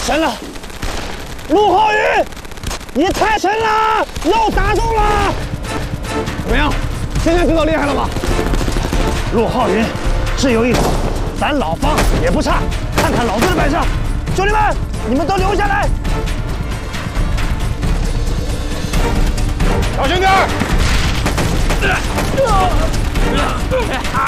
神了！陆浩宇，你太神了，又打中了！怎么样？现在知道厉害了吧？陆浩云只有一手，咱老方也不差。看看老子的本事！兄弟们，你们都留下来！小心点！